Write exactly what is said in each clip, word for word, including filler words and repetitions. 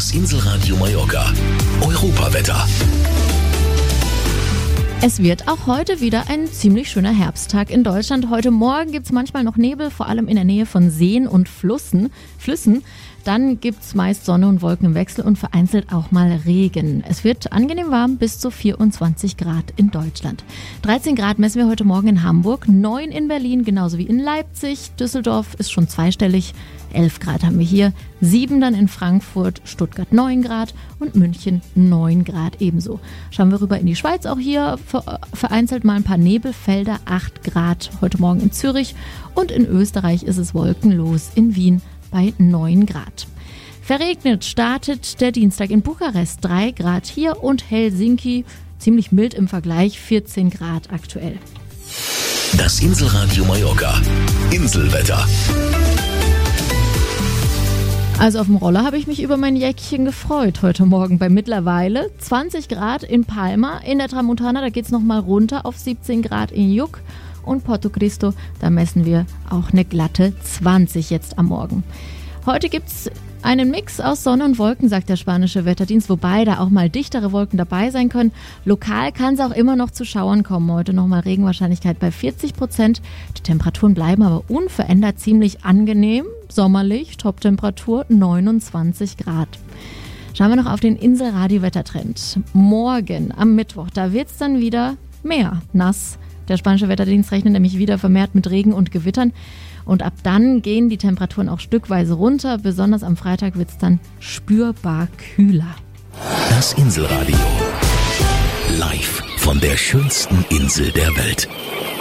Das Inselradio Mallorca. Europawetter. Es wird auch heute wieder ein ziemlich schöner Herbsttag in Deutschland. Heute Morgen gibt es manchmal noch Nebel, vor allem in der Nähe von Seen und Flüssen. Flüssen. Dann gibt es meist Sonne und Wolken im Wechsel und vereinzelt auch mal Regen. Es wird angenehm warm, bis zu vierundzwanzig Grad in Deutschland. dreizehn Grad messen wir heute Morgen in Hamburg, neun in Berlin, genauso wie in Leipzig. Düsseldorf ist schon zweistellig, elf Grad haben wir hier, sieben dann in Frankfurt, Stuttgart neun Grad und München neun Grad ebenso. Schauen wir rüber in die Schweiz, auch hier vereinzelt mal ein paar Nebelfelder, acht Grad heute Morgen in Zürich und in Österreich ist es wolkenlos in Wien bei neun Grad. Verregnet startet der Dienstag in Bukarest, drei Grad hier und Helsinki, ziemlich mild im Vergleich, vierzehn Grad aktuell. Das Inselradio Mallorca. Inselwetter. Also auf dem Roller habe ich mich über mein Jäckchen gefreut heute Morgen bei mittlerweile zwanzig Grad in Palma. In der Tramontana, da geht es nochmal runter auf siebzehn Grad in Juc. Und Porto Cristo, da messen wir auch eine glatte zwanzig jetzt am Morgen. Heute gibt es einen Mix aus Sonne und Wolken, sagt der spanische Wetterdienst, wobei da auch mal dichtere Wolken dabei sein können. Lokal kann es auch immer noch zu Schauern kommen. Heute nochmal Regenwahrscheinlichkeit bei vierzig Prozent. Die Temperaturen bleiben aber unverändert ziemlich angenehm. Sommerlich, Toptemperatur neunundzwanzig Grad. Schauen wir noch auf den Inselradio-Wettertrend. Morgen am Mittwoch, da wird es dann wieder mehr nass. Der spanische Wetterdienst rechnet nämlich wieder vermehrt mit Regen und Gewittern. Und ab dann gehen die Temperaturen auch stückweise runter. Besonders am Freitag wird es dann spürbar kühler. Das Inselradio. Live von der schönsten Insel der Welt.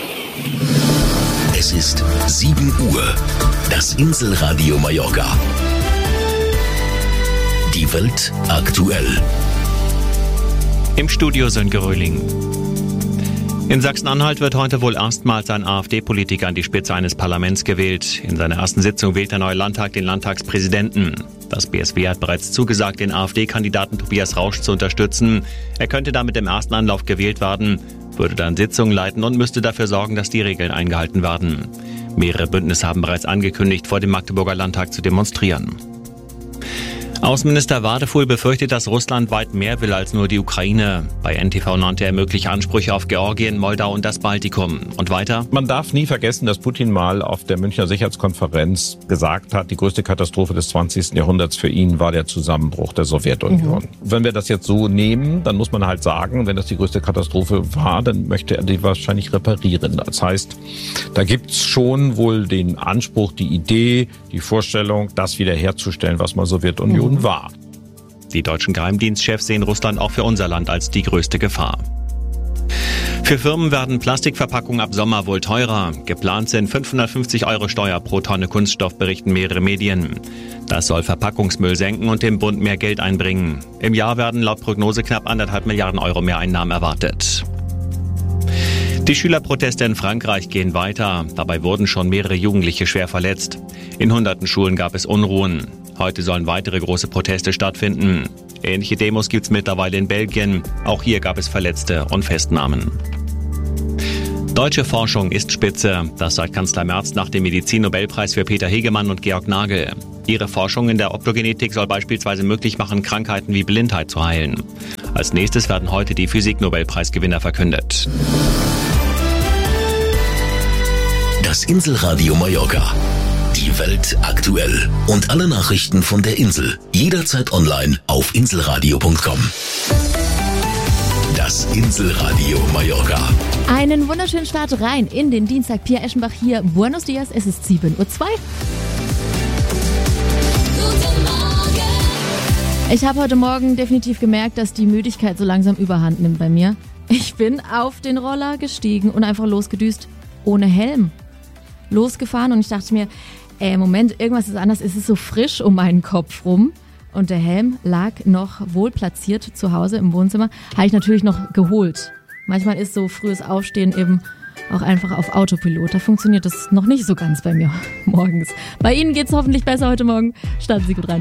Es ist sieben Uhr. Das Inselradio Mallorca. Die Welt aktuell. Im Studio Sönke Röhling. In Sachsen-Anhalt wird heute wohl erstmals ein AfD-Politiker an die Spitze eines Parlaments gewählt. In seiner ersten Sitzung wählt der neue Landtag den Landtagspräsidenten. Das B S W hat bereits zugesagt, den AfD-Kandidaten Tobias Rausch zu unterstützen. Er könnte damit im ersten Anlauf gewählt werden, würde dann Sitzungen leiten und müsste dafür sorgen, dass die Regeln eingehalten werden. Mehrere Bündnisse haben bereits angekündigt, vor dem Magdeburger Landtag zu demonstrieren. Außenminister Wadefuhl befürchtet, dass Russland weit mehr will als nur die Ukraine. Bei N T V nannte er mögliche Ansprüche auf Georgien, Moldau und das Baltikum. Und weiter? Man darf nie vergessen, dass Putin mal auf der Münchner Sicherheitskonferenz gesagt hat, die größte Katastrophe des zwanzigsten Jahrhunderts für ihn war der Zusammenbruch der Sowjetunion. Mhm. Wenn wir das jetzt so nehmen, dann muss man halt sagen, wenn das die größte Katastrophe war, dann möchte er die wahrscheinlich reparieren. Das heißt, da gibt's schon wohl den Anspruch, die Idee, die Vorstellung, das wiederherzustellen, was mal Sowjetunion mhm. war. Die deutschen Geheimdienstchefs sehen Russland auch für unser Land als die größte Gefahr. Für Firmen werden Plastikverpackungen ab Sommer wohl teurer. Geplant sind fünfhundertfünfzig Euro Steuer pro Tonne Kunststoff, berichten mehrere Medien. Das soll Verpackungsmüll senken und dem Bund mehr Geld einbringen. Im Jahr werden laut Prognose knapp anderthalb Milliarden Euro mehr Einnahmen erwartet. Die Schülerproteste in Frankreich gehen weiter. Dabei wurden schon mehrere Jugendliche schwer verletzt. In hunderten Schulen gab es Unruhen. Heute sollen weitere große Proteste stattfinden. Ähnliche Demos gibt es mittlerweile in Belgien. Auch hier gab es Verletzte und Festnahmen. Deutsche Forschung ist spitze. Das sagt Kanzler Merz nach dem Medizin-Nobelpreis für Peter Hegemann und Georg Nagel. Ihre Forschung in der Optogenetik soll beispielsweise möglich machen, Krankheiten wie Blindheit zu heilen. Als nächstes werden heute die Physik-Nobelpreisgewinner verkündet. Das Inselradio Mallorca. Die Welt aktuell. Und alle Nachrichten von der Insel. Jederzeit online auf inselradio punkt com. Das Inselradio Mallorca. Einen wunderschönen Start rein in den Dienstag. Pia Eschenbach hier. Buenos Dias, es ist sieben Uhr zwei. Guten Morgen. Ich habe heute Morgen definitiv gemerkt, dass die Müdigkeit so langsam überhand nimmt bei mir. Ich bin auf den Roller gestiegen und einfach losgedüst. Ohne Helm. Losgefahren und ich dachte mir, ey, Moment, irgendwas ist anders. Es ist so frisch um meinen Kopf rum. Und der Helm lag noch wohl platziert zu Hause im Wohnzimmer. Habe ich natürlich noch geholt. Manchmal ist so frühes Aufstehen eben auch einfach auf Autopilot. Da funktioniert das noch nicht so ganz bei mir morgens. Bei Ihnen geht's hoffentlich besser heute Morgen. Starten Sie gut rein.